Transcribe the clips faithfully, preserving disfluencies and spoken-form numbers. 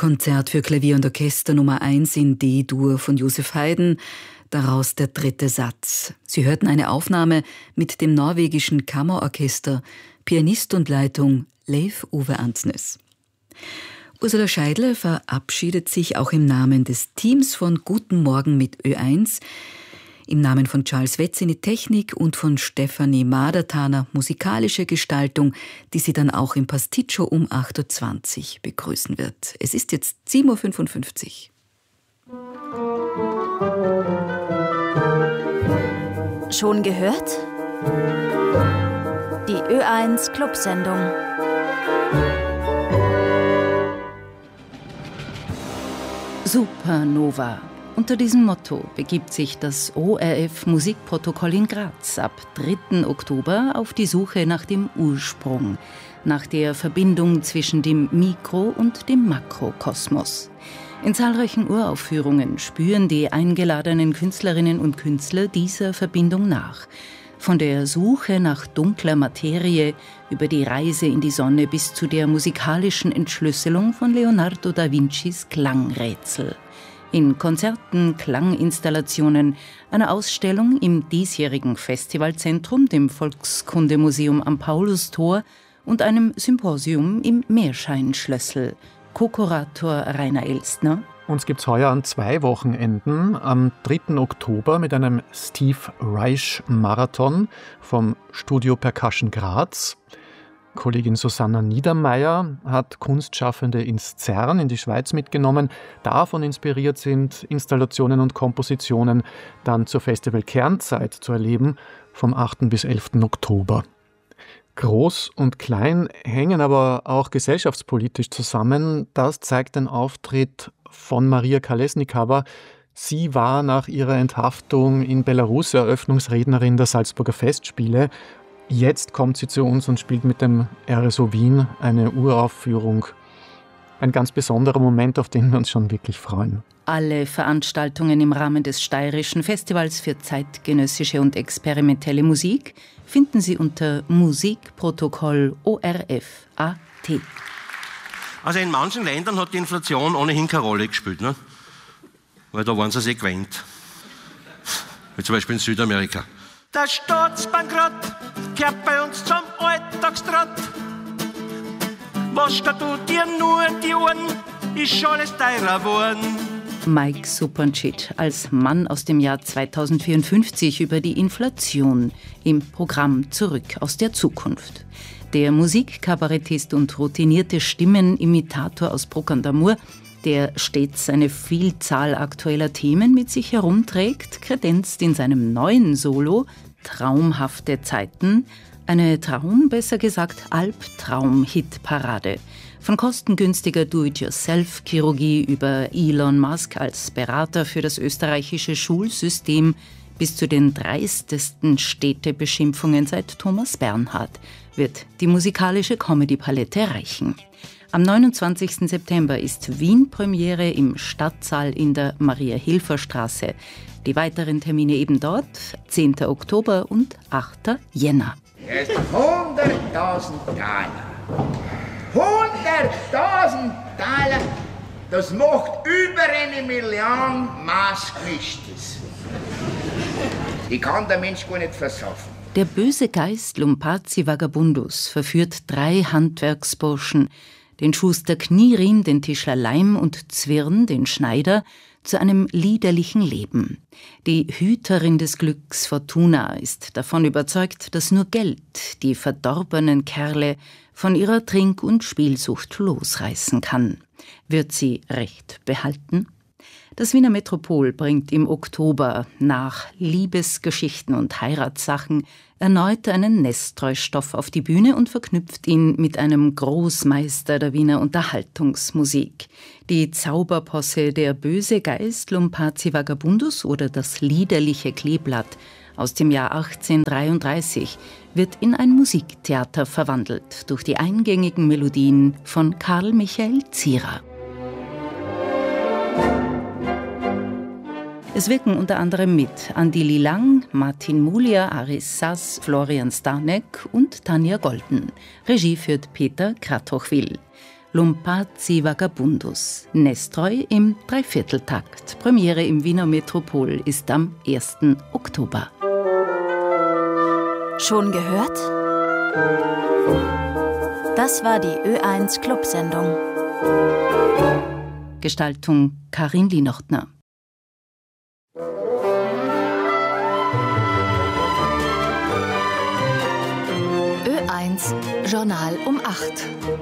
Konzert für Klavier und Orchester Nummer eins in D-Dur von Joseph Haydn, daraus der dritte Satz. Sie hörten eine Aufnahme mit dem norwegischen Kammerorchester, Pianist und Leitung Leif Ove Andsnes. Ursula Scheidler verabschiedet sich auch im Namen des Teams von Guten Morgen mit Ö eins, im Namen von Charles Wetzini Technik und von Stefanie Madertaner musikalische Gestaltung, die sie dann auch im Pasticcio um acht Uhr zwanzig begrüßen wird. Es ist jetzt sieben Uhr fünfundfünfzig. Schon gehört? Die Ö eins Clubsendung. Supernova. Unter diesem Motto begibt sich das O R F Musikprotokoll in Graz ab dritten Oktober auf die Suche nach dem Ursprung, nach der Verbindung zwischen dem Mikro- und dem Makrokosmos. In zahlreichen Uraufführungen spüren die eingeladenen Künstlerinnen und Künstler dieser Verbindung nach. Von der Suche nach dunkler Materie über die Reise in die Sonne bis zu der musikalischen Entschlüsselung von Leonardo da Vincis Klangrätsel. In Konzerten, Klanginstallationen, einer Ausstellung im diesjährigen Festivalzentrum, dem Volkskundemuseum am Paulustor und einem Symposium im Meerscheinschlössl. Co-Kurator Rainer Elstner. Uns gibt es heuer an zwei Wochenenden, am dritten Oktober mit einem Steve Reich Marathon vom Studio Percussion Graz. Kollegin Susanna Niedermeyer hat Kunstschaffende ins CERN in die Schweiz mitgenommen. Davon inspiriert sind Installationen und Kompositionen dann zur Festival Kernzeit zu erleben, vom achten bis elften Oktober. Groß und klein hängen aber auch gesellschaftspolitisch zusammen. Das zeigt ein Auftritt von Maria Kolesnikava. Sie war nach ihrer Enthaftung in Belarus Eröffnungsrednerin der Salzburger Festspiele. Jetzt kommt sie zu uns und spielt mit dem R S O Wien eine Uraufführung. Ein ganz besonderer Moment, auf den wir uns schon wirklich freuen. Alle Veranstaltungen im Rahmen des Steirischen Festivals für zeitgenössische und experimentelle Musik finden Sie unter Musikprotokoll O R F A T. Also in manchen Ländern hat die Inflation ohnehin keine Rolle gespielt, ne? Weil da waren sie sich gewöhnt. Wie zum Beispiel in Südamerika. Der Staatsbankrott gehört bei uns zum Alltagstrott. Was du dir nur die Ohren, ist schon alles teurer geworden. Mike Supancic als Mann aus dem Jahr zweitausendvierundfünfzig über die Inflation im Programm Zurück aus der Zukunft. Der Musikkabarettist und routinierte Stimmenimitator aus Bruck an der Mur, der stets eine Vielzahl aktueller Themen mit sich herumträgt, kredenzt in seinem neuen Solo Traumhafte Zeiten eine Traum, besser gesagt Albtraum-Hitparade. Von kostengünstiger Do-it-yourself-Chirurgie über Elon Musk als Berater für das österreichische Schulsystem bis zu den dreistesten Städtebeschimpfungen seit Thomas Bernhard wird die musikalische Comedy-Palette reichen. Am neunundzwanzigsten September ist Wien-Premiere im Stadtsaal in der Maria-Hilfer-Straße. Die weiteren Termine eben dort, zehnten Oktober und achten Jänner. Es ist hunderttausend Taler. hunderttausend Taler, das macht über eine Million Maßgewichtes. Die kann der Mensch gar nicht versaufen. Der böse Geist Lumpazzi Vagabundus verführt drei Handwerksburschen, den Schuster Knieriem, den Tischler Leim und Zwirn, den Schneider, zu einem liederlichen Leben. Die Hüterin des Glücks, Fortuna, ist davon überzeugt, dass nur Geld die verdorbenen Kerle von ihrer Trink- und Spielsucht losreißen kann. Wird sie Recht behalten? Das Wiener Metropol bringt im Oktober nach Liebesgeschichten und Heiratssachen erneut einen Nestroy-Stoff auf die Bühne und verknüpft ihn mit einem Großmeister der Wiener Unterhaltungsmusik. Die Zauberposse Der böse Geist Lumpazzi Vagabundus oder das liederliche Kleeblatt aus dem Jahr achtzehnhundertdreiunddreißig wird in ein Musiktheater verwandelt durch die eingängigen Melodien von Karl Michael Zierer. Es wirken unter anderem mit Andi Lilang, Martin Mulia, Aris Sass, Florian Stanek und Tanja Golden. Regie führt Peter Kratochwil. Lumpazzi Vagabundus, Nestroy im Dreivierteltakt. Premiere im Wiener Metropol ist am ersten Oktober. Schon gehört? Das war die Ö eins Clubsendung. Gestaltung Karin Lienochtner. Ö eins Journal um acht.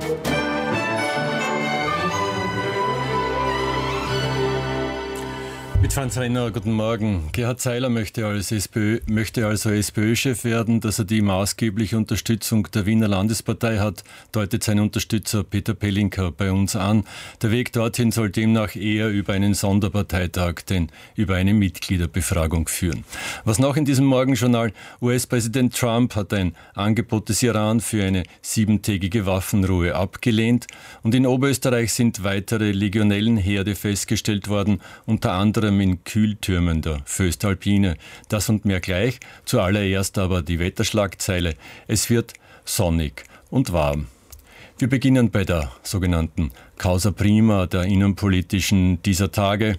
Mit Franz Renner, guten Morgen. Gerhard Zeiler möchte, als SPÖ, möchte also SPÖ-Chef werden. Dass er die maßgebliche Unterstützung der Wiener Landespartei hat, deutet sein Unterstützer Peter Pelinka bei uns an. Der Weg dorthin soll demnach eher über einen Sonderparteitag, denn über eine Mitgliederbefragung führen. Was noch in diesem Morgenjournal? U S-Präsident Trump hat ein Angebot des Iran für eine siebentägige Waffenruhe abgelehnt. Und in Oberösterreich sind weitere Legionellenherde festgestellt worden, unter anderem in Kühltürmen der Föstalpine. Das und mehr gleich. Zuallererst aber die Wetterschlagzeile. Es wird sonnig und warm. Wir beginnen bei der sogenannten Causa Prima, der innenpolitischen dieser Tage.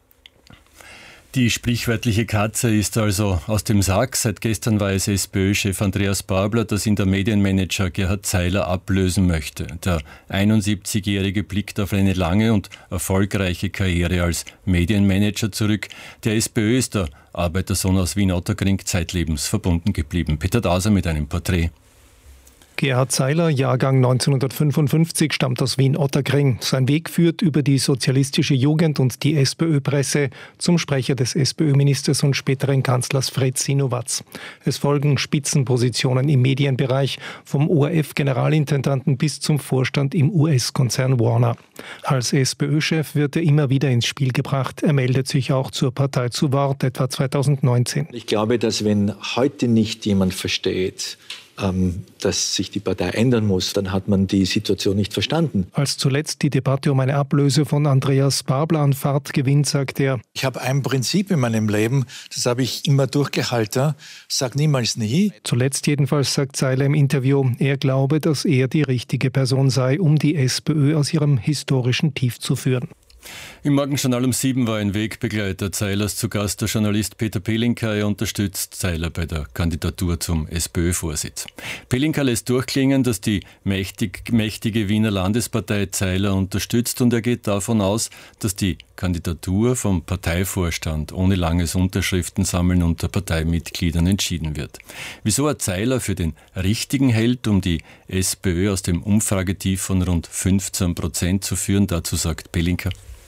Die sprichwörtliche Katze ist also aus dem Sack. Seit gestern war es SPÖ-Chef Andreas Babler, dass ihn der Medienmanager Gerhard Zeiler ablösen möchte. Der einundsiebzigjährige blickt auf eine lange und erfolgreiche Karriere als Medienmanager zurück. Der SPÖ ist der Arbeitersohn aus Wien-Otterkring zeitlebens verbunden geblieben. Peter Dauser mit einem Porträt. Gerhard Zeiler, Jahrgang neunzehnhundertfünfundfünfzig, stammt aus Wien-Otterkring. Sein Weg führt über die sozialistische Jugend und die SPÖ-Presse zum Sprecher des SPÖ-Ministers und späteren Kanzlers Fred Sinowatz. Es folgen Spitzenpositionen im Medienbereich, vom O R F-Generalintendanten bis zum Vorstand im U S-Konzern Warner. Als SPÖ-Chef wird er immer wieder ins Spiel gebracht. Er meldet sich auch zur Partei zu Wort, etwa zweitausendneunzehn. Ich glaube, dass wenn heute nicht jemand versteht, dass sich die Partei ändern muss, dann hat man die Situation nicht verstanden. Als zuletzt die Debatte um eine Ablöse von Andreas Babler an Fahrt gewinnt, sagt er: Ich habe ein Prinzip in meinem Leben, das habe ich immer durchgehalten, sag niemals nie. Zuletzt jedenfalls sagt Zeiler im Interview, er glaube, dass er die richtige Person sei, um die SPÖ aus ihrem historischen Tief zu führen. Im Morgenjournal um sieben war ein Wegbegleiter Zeilers zu Gast, der Journalist Peter Pelinka. Er unterstützt Zeiler bei der Kandidatur zum SPÖ-Vorsitz. Pelinka lässt durchklingen, dass die mächtig, mächtige Wiener Landespartei Zeiler unterstützt, und er geht davon aus, dass die Kandidatur vom Parteivorstand ohne langes Unterschriftensammeln unter Parteimitgliedern entschieden wird. Wieso er Zeiler für den Richtigen hält, um die SPÖ aus dem Umfragetief von rund fünfzehn Prozent zu führen, dazu sagt Pelinka: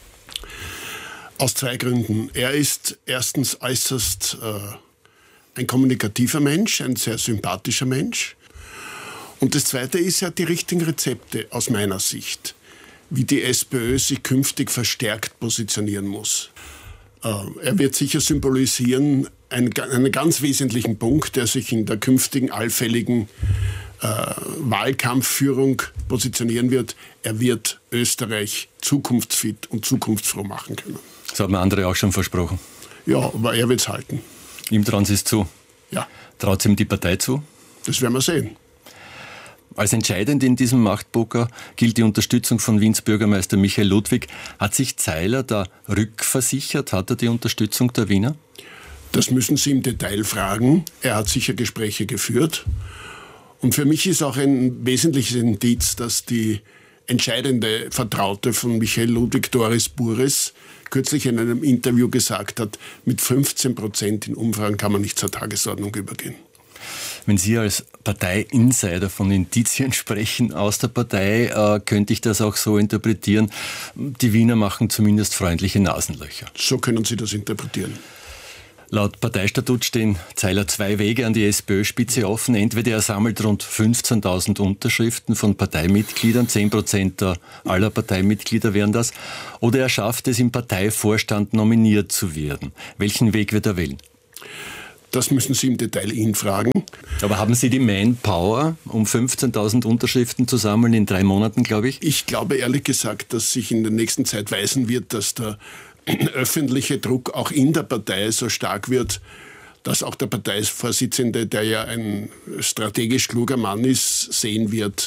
Aus zwei Gründen. Er ist erstens äußerst äh, ein kommunikativer Mensch, ein sehr sympathischer Mensch. Und das Zweite ist, er hat die richtigen Rezepte aus meiner Sicht, wie die SPÖ sich künftig verstärkt positionieren muss. Äh, er wird sicher symbolisieren einen, einen ganz wesentlichen Punkt, der sich in der künftigen allfälligen äh, Wahlkampfführung positionieren wird. Er wird Österreich zukunftsfit und zukunftsfroh machen können. Das haben andere auch schon versprochen. Ja, aber er wird es halten. Ihm trauen Sie es zu? Ja. Traut es ihm die Partei zu? Das werden wir sehen. Als entscheidend in diesem Machtpoker gilt die Unterstützung von Wiens Bürgermeister Michael Ludwig. Hat sich Zeiler da rückversichert? Hat er die Unterstützung der Wiener? Das müssen Sie im Detail fragen. Er hat sicher Gespräche geführt. Und für mich ist auch ein wesentliches Indiz, dass die entscheidende Vertraute von Michael Ludwig, Doris Bures, kürzlich in einem Interview gesagt hat, mit fünfzehn Prozent in Umfragen kann man nicht zur Tagesordnung übergehen. Wenn Sie als Partei-Insider von Indizien sprechen aus der Partei, äh, könnte ich das auch so interpretieren, die Wiener machen zumindest freundliche Nasenlöcher. So können Sie das interpretieren. Laut Parteistatut stehen Zeiler zwei Wege an die SPÖ-Spitze offen. Entweder er sammelt rund fünfzehntausend Unterschriften von Parteimitgliedern, zehn Prozent aller Parteimitglieder wären das, oder er schafft es, im Parteivorstand nominiert zu werden. Welchen Weg wird er wählen? Das müssen Sie im Detail ihn fragen. Aber haben Sie die Manpower, um fünfzehntausend Unterschriften zu sammeln in drei Monaten, glaube ich? Ich glaube ehrlich gesagt, dass sich in der nächsten Zeit weisen wird, dass der öffentliche Druck auch in der Partei so stark wird, dass auch der Parteivorsitzende, der ja ein strategisch kluger Mann ist, sehen wird,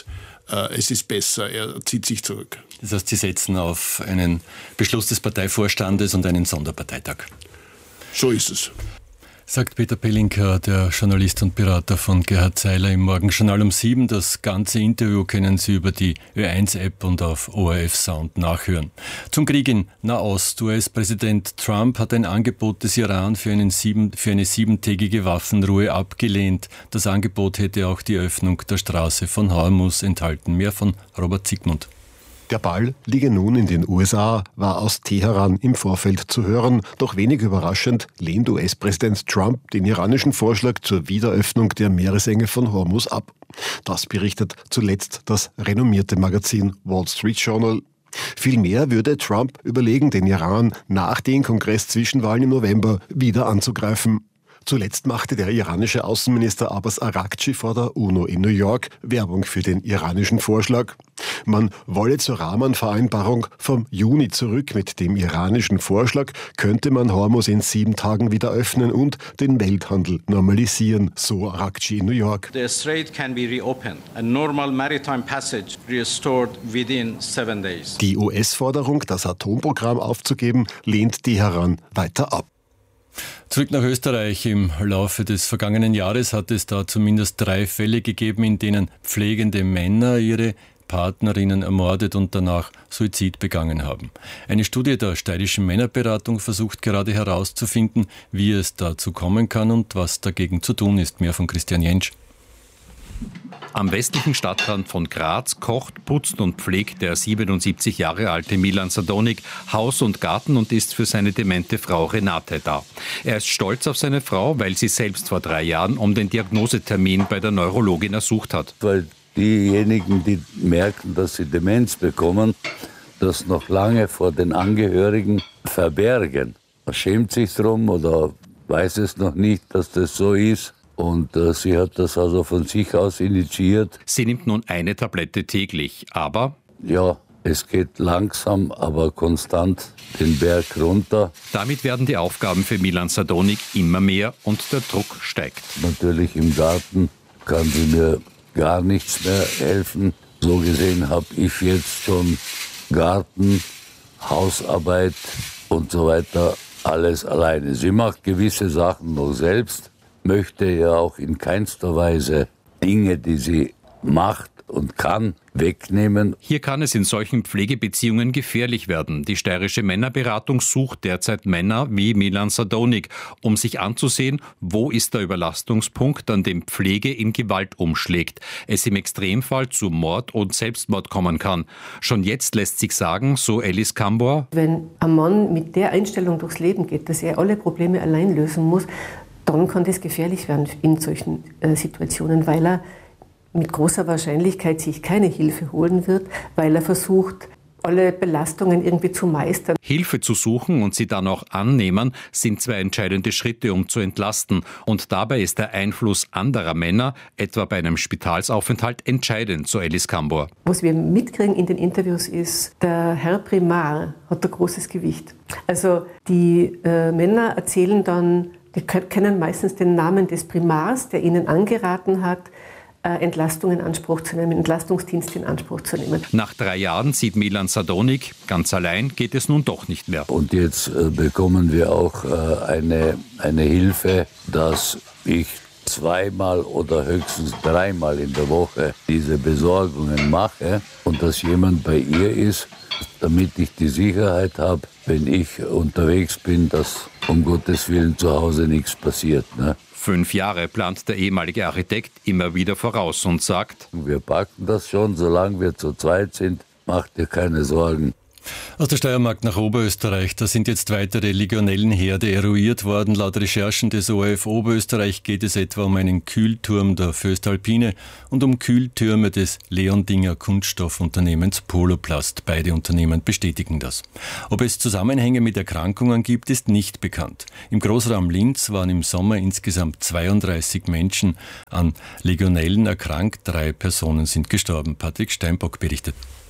äh, es ist besser, er zieht sich zurück. Das heißt, Sie setzen auf einen Beschluss des Parteivorstandes und einen Sonderparteitag. So ist es. Sagt Peter Pelinka, der Journalist und Berater von Gerhard Zeiler im Morgenjournal um sieben. Das ganze Interview können Sie über die Ö eins App und auf O R F Sound nachhören. Zum Krieg in Nahost. U S-Präsident Trump hat ein Angebot des Iran für, einen sieben, für eine siebentägige Waffenruhe abgelehnt. Das Angebot hätte auch die Öffnung der Straße von Hormuz enthalten. Mehr von Robert Siegmund. Der Ball liege nun in den U S A, war aus Teheran im Vorfeld zu hören. Doch wenig überraschend lehnt U S-Präsident Trump den iranischen Vorschlag zur Wiederöffnung der Meeresenge von Hormuz ab. Das berichtet zuletzt das renommierte Magazin Wall Street Journal. Vielmehr würde Trump überlegen, den Iran nach den Kongress-Zwischenwahlen im November wieder anzugreifen. Zuletzt machte der iranische Außenminister Abbas Araghchi vor der UNO in New York Werbung für den iranischen Vorschlag. Man wolle zur Rahmenvereinbarung vom Juni zurück. Mit dem iranischen Vorschlag könnte man Hormuz in sieben Tagen wieder öffnen und den Welthandel normalisieren, so Araghchi in New York. The strait can be reopened. A normal maritime passage restored within seven days. Die U S-Forderung, das Atomprogramm aufzugeben, lehnt Teheran weiter ab. Zurück nach Österreich. Im Laufe des vergangenen Jahres hat es da zumindest drei Fälle gegeben, in denen pflegende Männer ihre Partnerinnen ermordet und danach Suizid begangen haben. Eine Studie der Steirischen Männerberatung versucht gerade herauszufinden, wie es dazu kommen kann und was dagegen zu tun ist. Mehr von Christian Jentsch. Am westlichen Stadtrand von Graz kocht, putzt und pflegt der siebenundsiebzig Jahre alte Milan Sadonik Haus und Garten und ist für seine demente Frau Renate da. Er ist stolz auf seine Frau, weil sie selbst vor drei Jahren um den Diagnosetermin bei der Neurologin ersucht hat. Weil diejenigen, die merken, dass sie Demenz bekommen, das noch lange vor den Angehörigen verbergen. Man schämt sich drum oder weiß es noch nicht, dass das so ist. Und äh, sie hat das also von sich aus initiiert. Sie nimmt nun eine Tablette täglich, aber... Ja, es geht langsam, aber konstant den Berg runter. Damit werden die Aufgaben für Milan Sadonik immer mehr und der Druck steigt. Natürlich im Garten kann sie mir gar nichts mehr helfen. So gesehen habe ich jetzt schon Garten, Hausarbeit und so weiter alles alleine. Sie macht gewisse Sachen noch selbst, möchte ja auch in keinster Weise Dinge, die sie macht und kann, wegnehmen. Hier kann es in solchen Pflegebeziehungen gefährlich werden. Die Steirische Männerberatung sucht derzeit Männer wie Milan Sadonik, um sich anzusehen, wo ist der Überlastungspunkt, an dem Pflege in Gewalt umschlägt, es im Extremfall zu Mord und Selbstmord kommen kann. Schon jetzt lässt sich sagen, so Alice Kambor: Wenn ein Mann mit der Einstellung durchs Leben geht, dass er alle Probleme allein lösen muss, dann kann das gefährlich werden in solchen äh, Situationen, weil er mit großer Wahrscheinlichkeit sich keine Hilfe holen wird, weil er versucht, alle Belastungen irgendwie zu meistern. Hilfe zu suchen und sie dann auch annehmen, sind zwei entscheidende Schritte, um zu entlasten. Und dabei ist der Einfluss anderer Männer, etwa bei einem Spitalsaufenthalt, entscheidend, so Alice Kambor. Was wir mitkriegen in den Interviews ist, der Herr Primar hat ein großes Gewicht. Also die äh, Männer erzählen dann, die kennen meistens den Namen des Primars, der ihnen angeraten hat, Entlastung in Anspruch zu nehmen, Entlastungsdienst in Anspruch zu nehmen. Nach drei Jahren sieht Milan Sadonik, ganz allein geht es nun doch nicht mehr. Und jetzt äh, bekommen wir auch äh, eine, eine Hilfe, dass ich zweimal oder höchstens dreimal in der Woche diese Besorgungen mache und dass jemand bei ihr ist, damit ich die Sicherheit habe, wenn ich unterwegs bin, dass um Gottes Willen zu Hause nichts passiert. Ne? Fünf Jahre plant der ehemalige Architekt immer wieder voraus und sagt: Wir packen das schon, solange wir zu zweit sind, macht dir keine Sorgen. Aus der Steiermark nach Oberösterreich, da sind jetzt weitere Legionellenherde eruiert worden. Laut Recherchen des O R F Oberösterreich geht es etwa um einen Kühlturm der Voestalpine und um Kühltürme des Leondinger Kunststoffunternehmens Poloplast. Beide Unternehmen bestätigen das. Ob es Zusammenhänge mit Erkrankungen gibt, ist nicht bekannt. Im Großraum Linz waren im Sommer insgesamt zweiunddreißig Menschen an Legionellen erkrankt. Drei Personen sind gestorben. Patrick Steinbock berichtet.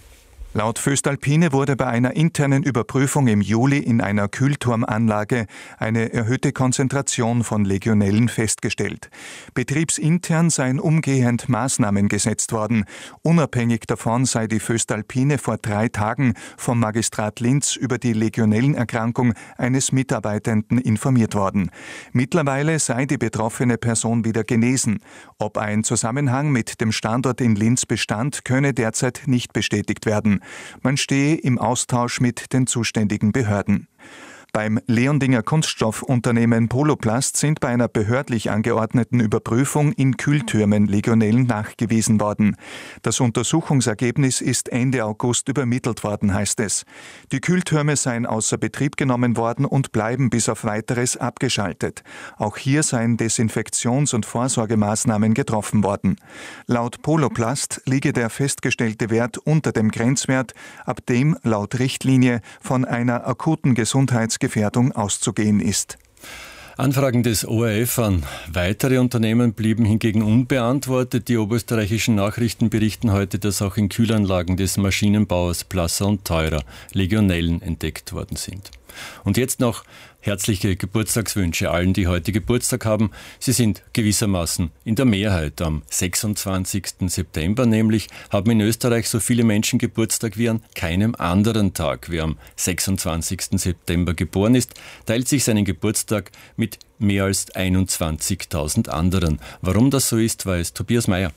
Laut Voestalpine wurde bei einer internen Überprüfung im Juli in einer Kühlturmanlage eine erhöhte Konzentration von Legionellen festgestellt. Betriebsintern seien umgehend Maßnahmen gesetzt worden. Unabhängig davon sei die Voestalpine vor drei Tagen vom Magistrat Linz über die Legionellenerkrankung eines Mitarbeitenden informiert worden. Mittlerweile sei die betroffene Person wieder genesen. Ob ein Zusammenhang mit dem Standort in Linz bestand, könne derzeit nicht bestätigt werden. Man stehe im Austausch mit den zuständigen Behörden. Beim Leondinger Kunststoffunternehmen Poloplast sind bei einer behördlich angeordneten Überprüfung in Kühltürmen Legionellen nachgewiesen worden. Das Untersuchungsergebnis ist Ende August übermittelt worden, heißt es. Die Kühltürme seien außer Betrieb genommen worden und bleiben bis auf Weiteres abgeschaltet. Auch hier seien Desinfektions- und Vorsorgemaßnahmen getroffen worden. Laut Poloplast liege der festgestellte Wert unter dem Grenzwert, ab dem laut Richtlinie von einer akuten Gesundheits Gefährdung auszugehen ist. Anfragen des O R F an weitere Unternehmen blieben hingegen unbeantwortet. Die oberösterreichischen Nachrichten berichten heute, dass auch in Kühlanlagen des Maschinenbauers Plasser und Theurer Legionellen entdeckt worden sind. Und jetzt noch herzliche Geburtstagswünsche allen, die heute Geburtstag haben. Sie sind gewissermaßen in der Mehrheit. Am sechsundzwanzigsten September nämlich haben in Österreich so viele Menschen Geburtstag wie an keinem anderen Tag. Wer am sechsundzwanzigsten September geboren ist, teilt sich seinen Geburtstag mit mehr als einundzwanzigtausend anderen. Warum das so ist, weiß Tobias Meyer.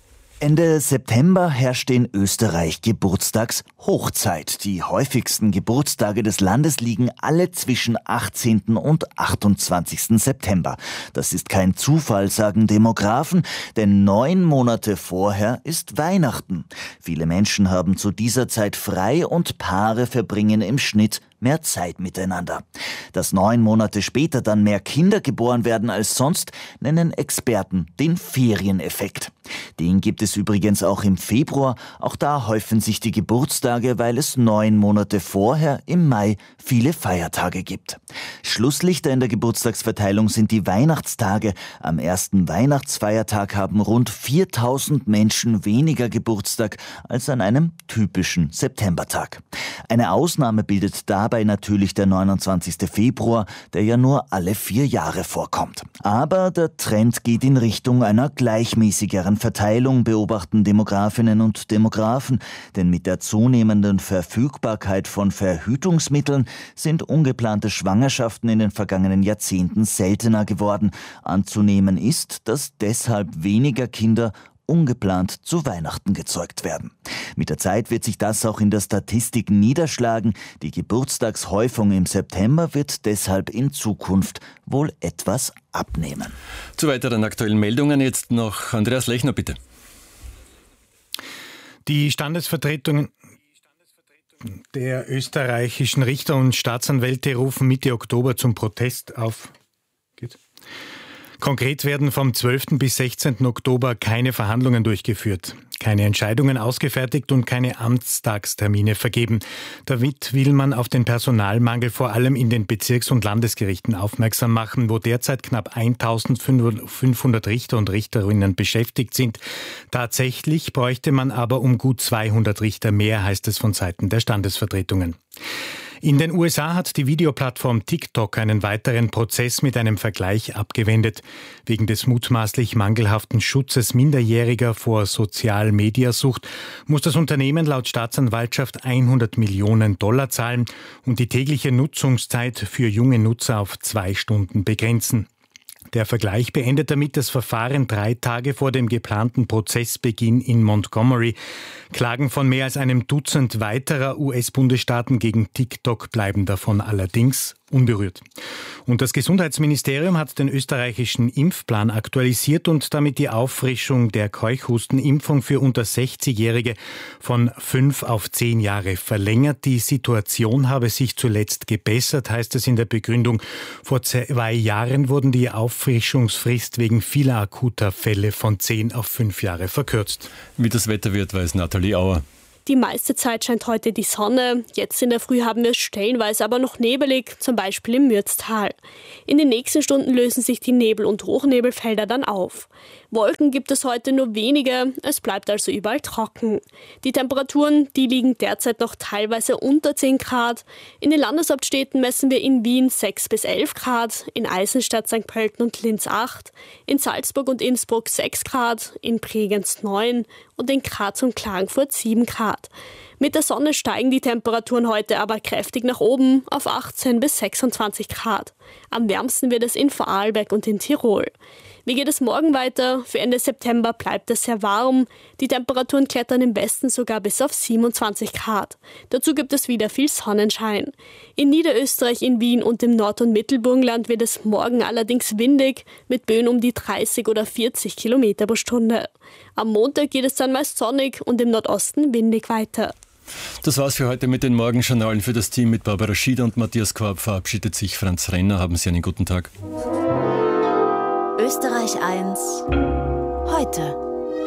Ende September herrscht in Österreich Geburtstagshochzeit. Die häufigsten Geburtstage des Landes liegen alle zwischen achtzehnten und achtundzwanzigsten September. Das ist kein Zufall, sagen Demografen, denn neun Monate vorher ist Weihnachten. Viele Menschen haben zu dieser Zeit frei und Paare verbringen im Schnitt mehr Zeit miteinander. Dass neun Monate später dann mehr Kinder geboren werden als sonst, nennen Experten den Ferieneffekt. Den gibt es übrigens auch im Februar. Auch da häufen sich die Geburtstage, weil es neun Monate vorher im Mai viele Feiertage gibt. Schlusslichter in der Geburtstagsverteilung sind die Weihnachtstage. Am ersten Weihnachtsfeiertag haben rund viertausend Menschen weniger Geburtstag als an einem typischen Septembertag. Eine Ausnahme bildet dabei natürlich der neunundzwanzigsten Februar, der ja nur alle vier Jahre vorkommt. Aber der Trend geht in Richtung einer gleichmäßigeren Verteilung, beobachten Demografinnen und Demografen, denn mit der zunehmenden Verfügbarkeit von Verhütungsmitteln sind ungeplante Schwangerschaften in den vergangenen Jahrzehnten seltener geworden. Anzunehmen ist, dass deshalb weniger Kinder ungeplant zu Weihnachten gezeugt werden. Mit der Zeit wird sich das auch in der Statistik niederschlagen. Die Geburtstagshäufung im September wird deshalb in Zukunft wohl etwas abnehmen. Zu weiteren aktuellen Meldungen jetzt noch Andreas Lechner, bitte. Die Standesvertretungen der österreichischen Richter und Staatsanwälte rufen Mitte Oktober zum Protest auf. Geht. Konkret werden vom zwölften bis sechzehnten Oktober keine Verhandlungen durchgeführt, keine Entscheidungen ausgefertigt und keine Amtstagstermine vergeben. Damit will man auf den Personalmangel vor allem in den Bezirks- und Landesgerichten aufmerksam machen, wo derzeit knapp eintausendfünfhundert Richter und Richterinnen beschäftigt sind. Tatsächlich bräuchte man aber um gut zweihundert Richter mehr, heißt es von Seiten der Standesvertretungen. In den U S A hat die Videoplattform TikTok einen weiteren Prozess mit einem Vergleich abgewendet. Wegen des mutmaßlich mangelhaften Schutzes Minderjähriger vor Social-Media-Sucht muss das Unternehmen laut Staatsanwaltschaft hundert Millionen Dollar zahlen und die tägliche Nutzungszeit für junge Nutzer auf zwei Stunden begrenzen. Der Vergleich beendet damit das Verfahren drei Tage vor dem geplanten Prozessbeginn in Montgomery. Klagen von mehr als einem Dutzend weiterer U S-Bundesstaaten gegen TikTok bleiben davon allerdings unberührt. Und das Gesundheitsministerium hat den österreichischen Impfplan aktualisiert und damit die Auffrischung der Keuchhustenimpfung für unter sechzigjährige von fünf auf zehn Jahre verlängert. Die Situation habe sich zuletzt gebessert, heißt es in der Begründung. Vor zwei Jahren wurden die Auffrischungsfrist wegen vieler akuter Fälle von zehn auf fünf Jahre verkürzt. Wie das Wetter wird, weiß Nathalie Auer. Die meiste Zeit scheint heute die Sonne. Jetzt in der Früh haben wir es stellenweise aber noch nebelig, zum Beispiel im Mürztal. In den nächsten Stunden lösen sich die Nebel- und Hochnebelfelder dann auf. Wolken gibt es heute nur wenige, es bleibt also überall trocken. Die Temperaturen, die liegen derzeit noch teilweise unter zehn Grad. In den Landeshauptstädten messen wir in Wien sechs bis elf Grad, in Eisenstadt, Sankt Pölten und Linz acht, in Salzburg und Innsbruck sechs Grad, in Bregenz neun und in Graz und Klagenfurt sieben Grad. Mit der Sonne steigen die Temperaturen heute aber kräftig nach oben auf achtzehn bis sechsundzwanzig Grad. Am wärmsten wird es in Vorarlberg und in Tirol. Wie geht es morgen weiter? Für Ende September bleibt es sehr warm. Die Temperaturen klettern im Westen sogar bis auf siebenundzwanzig Grad. Dazu gibt es wieder viel Sonnenschein. In Niederösterreich, in Wien und im Nord- und Mittelburgenland wird es morgen allerdings windig, mit Böen um die dreißig oder vierzig Kilometer pro Stunde. Am Montag geht es dann meist sonnig und im Nordosten windig weiter. Das war's für heute mit den Morgenjournalen. Für das Team mit Barbara Schieder und Matthias Korb verabschiedet sich Franz Renner. Haben Sie einen guten Tag. Österreich eins heute.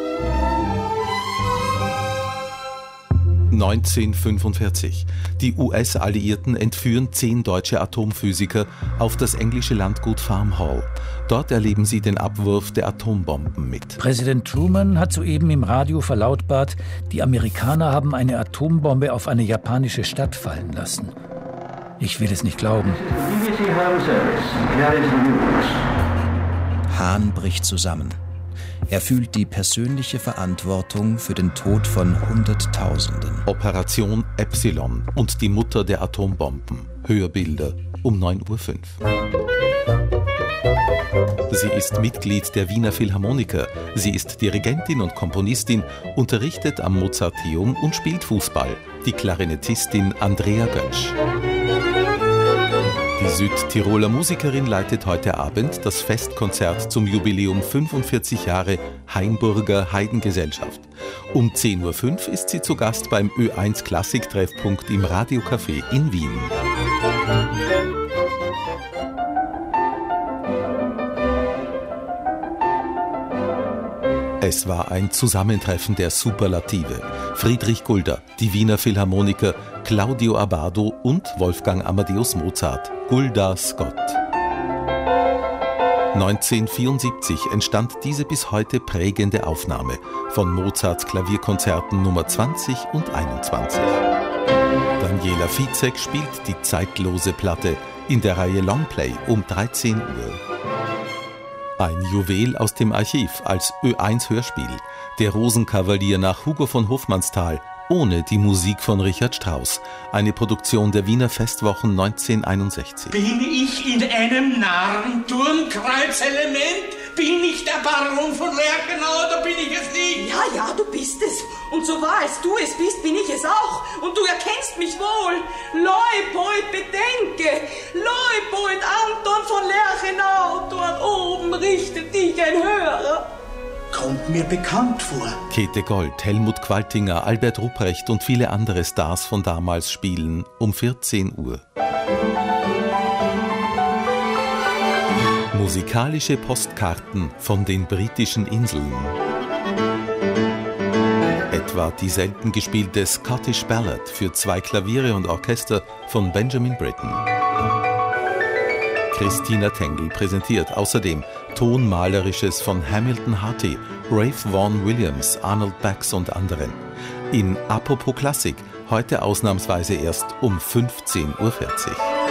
neunzehnhundertfünfundvierzig. Die U S-Alliierten entführen zehn deutsche Atomphysiker auf das englische Landgut Farm Hall. Dort erleben sie den Abwurf der Atombomben mit. Präsident Truman hat soeben im Radio verlautbart, die Amerikaner haben eine Atombombe auf eine japanische Stadt fallen lassen. Ich will es nicht glauben. Hahn bricht zusammen. Er fühlt die persönliche Verantwortung für den Tod von Hunderttausenden. Operation Epsilon und die Mutter der Atombomben. Hörbilder um neun Uhr fünf. Sie ist Mitglied der Wiener Philharmoniker. Sie ist Dirigentin und Komponistin, unterrichtet am Mozarteum und spielt Fußball. Die Klarinettistin Andrea Götzsch. Die Südtiroler Musikerin leitet heute Abend das Festkonzert zum Jubiläum fünfundvierzig Jahre Hainburger Heidengesellschaft. Um zehn Uhr fünf ist sie zu Gast beim Ö eins Klassik-Treffpunkt im Radiocafé in Wien. Es war ein Zusammentreffen der Superlative. Friedrich Gulda, die Wiener Philharmoniker, Claudio Abbado und Wolfgang Amadeus Mozart. Gulda Scott. neunzehnhundertvierundsiebzig entstand diese bis heute prägende Aufnahme von Mozarts Klavierkonzerten Nummer zwanzig und einundzwanzig. Daniela Fizek spielt die zeitlose Platte in der Reihe Longplay um dreizehn Uhr. Ein Juwel aus dem Archiv als Ö eins Hörspiel. Der Rosenkavalier nach Hugo von Hofmannsthal, ohne die Musik von Richard Strauss. Eine Produktion der Wiener Festwochen neunzehnhunderteinundsechzig. Bin ich in einem Narrenturmkreuzelement? Bin ich der Baron von Lerchenau oder bin ich es nicht? Ja, ja, du bist es. Und so wahr als du es bist, bin ich es auch. Und du erkennst mich wohl. Leupold, bedenke. Leupold Anton von Lerchenau. Dort oben richtet dich ein Hörer. Kommt mir bekannt vor. Käthe Gold, Helmut Qualtinger, Albert Rupprecht und viele andere Stars von damals spielen um vierzehn Uhr. Musikalische Postkarten von den britischen Inseln. Etwa die selten gespielte Scottish Ballad für zwei Klaviere und Orchester von Benjamin Britten. Christina Tengel präsentiert außerdem Tonmalerisches von Hamilton Harty, Ralph Vaughan Williams, Arnold Bax und anderen. In Apropos Klassik, heute ausnahmsweise erst um fünfzehn Uhr vierzig.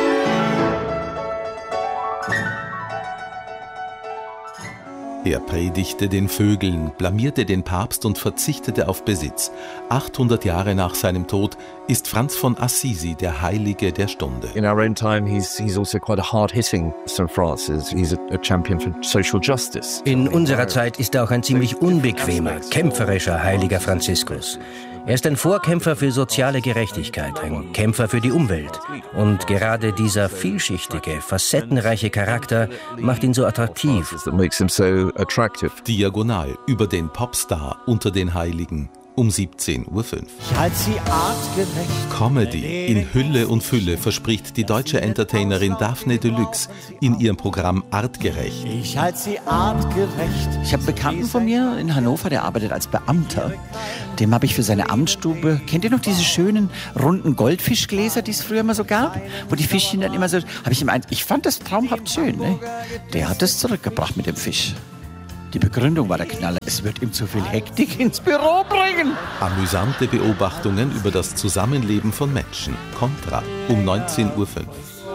Er predigte den Vögeln, blamierte den Papst und verzichtete auf Besitz. achthundert Jahre nach seinem Tod ist Franz von Assisi der Heilige der Stunde. In our own time, he's he's also quite a hard-hitting Saint Francis. He's a, a champion for social justice. In unserer Zeit ist er auch ein ziemlich unbequemer, kämpferischer Heiliger Franziskus. Er ist ein Vorkämpfer für soziale Gerechtigkeit, ein Kämpfer für die Umwelt. Und gerade dieser vielschichtige, facettenreiche Charakter macht ihn so attraktiv. That makes him so attractive. Diagonal über den Popstar unter den Heiligen. um siebzehn Uhr fünf. Ich halte sie artgerecht. Comedy in Hülle und Fülle verspricht die deutsche Entertainerin Daphne Deluxe in ihrem Programm Artgerecht. Ich halte sie artgerecht. Ich habe einen Bekannten von mir in Hannover, der arbeitet als Beamter. Dem habe ich für seine Amtsstube, kennt ihr noch diese schönen runden Goldfischgläser, die es früher immer so gab? Wo die Fischchen dann immer so, habe ich ihm ein, ich fand das traumhaft schön. Ne? Der hat das zurückgebracht mit dem Fisch. Die Begründung war der Knaller. Es wird ihm zu viel Hektik ins Büro bringen. Amüsante Beobachtungen über das Zusammenleben von Menschen. Kontra um neunzehn Uhr fünf.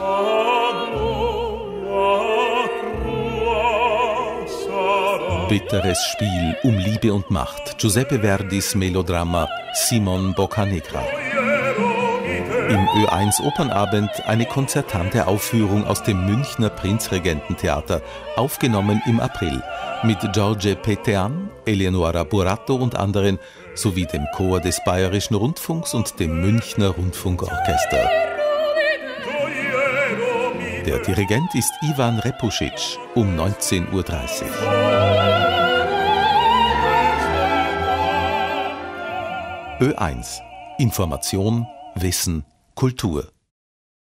Bitteres Spiel um Liebe und Macht. Giuseppe Verdis Melodrama Simon Boccanegra. Im Ö eins Opernabend eine konzertante Aufführung aus dem Münchner Prinzregententheater, aufgenommen im April, mit George Petean, Eleonora Burato und anderen, sowie dem Chor des Bayerischen Rundfunks und dem Münchner Rundfunkorchester. Der Dirigent ist Ivan Repušić um neunzehn Uhr dreißig. Ö eins. Information, Wissen, Kultur.